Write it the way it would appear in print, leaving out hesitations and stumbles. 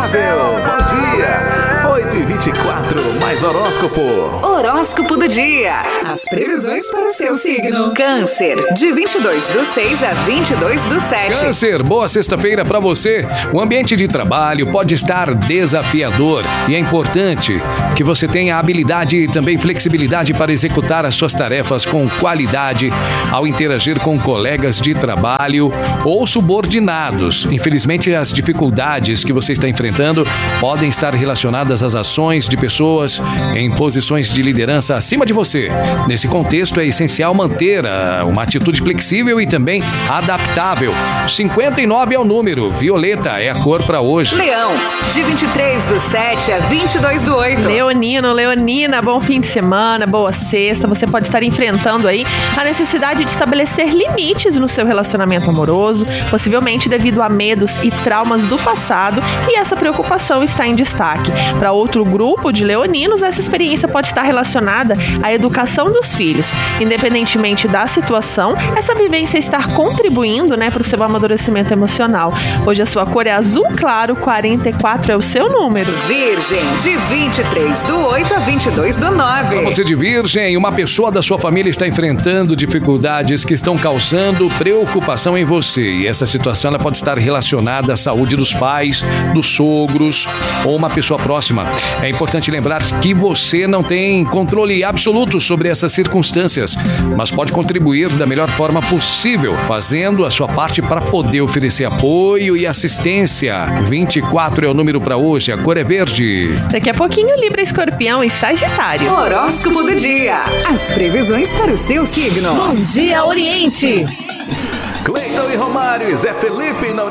saudável. Bom dia. 8h24, mais horóscopo. Horóscopo do dia. As previsões para o seu signo. Câncer, de 22/6 a 22/7. Câncer, boa sexta-feira para você. O ambiente de trabalho pode estar desafiador e é importante que você tenha habilidade e também flexibilidade para executar as suas tarefas com qualidade ao interagir com colegas de trabalho ou subordinados. Infelizmente, as dificuldades que você está enfrentando podem estar relacionadas às ações de pessoas em posições de liderança acima de você. Nesse contexto, é essencial manter uma atitude flexível e também adaptável. 59 é o número, violeta é a cor para hoje. Leão, de 23/7 a 22/8. Leonino, Leonina, bom fim de semana, boa sexta. Você pode estar enfrentando aí a necessidade de estabelecer limites no seu relacionamento amoroso, possivelmente devido a medos e traumas do passado, e essa preocupação está em destaque. Para outro grupo de leoninos, essa experiência pode estar relacionada à educação dos filhos. Independentemente da situação, essa vivência está contribuindo, para o seu amadurecimento emocional. Hoje a sua cor é azul claro, 44 é o seu número. Virgem, de 23/8 a 22/9. Para você de Virgem, uma pessoa da sua família está enfrentando dificuldades que estão causando preocupação em você. E essa situação ela pode estar relacionada à saúde dos pais, dos sogros ou uma pessoa próxima. É importante lembrar que você não tem controle absoluto sobre essas circunstâncias, mas pode contribuir da melhor forma possível, fazendo a sua parte para poder oferecer apoio e assistência. 24 é o número para hoje, a cor é verde. Daqui a pouquinho, Libra, Escorpião e Sagitário. Horóscopo do dia. As previsões para o seu signo. Bom dia, Oriente. Cleiton e Romário, Zé Felipe na